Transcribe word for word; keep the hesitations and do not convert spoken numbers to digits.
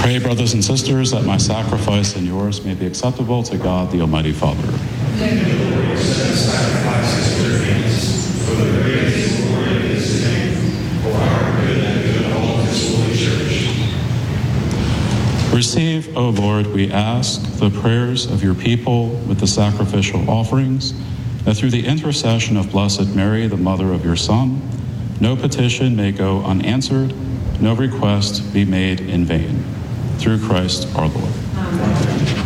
Pray, brothers and sisters, that my sacrifice and yours may be acceptable to God, the Almighty Father. Thank you, Lord, accept the sacrifices of your hands for the praise and glory of his name, for our good and good of all his holy church. Receive, O Lord, we ask, the prayers of your people with the sacrificial offerings, that through the intercession of Blessed Mary, the mother of your Son, no petition may go unanswered, no request be made in vain. Through Christ our Lord. Amen.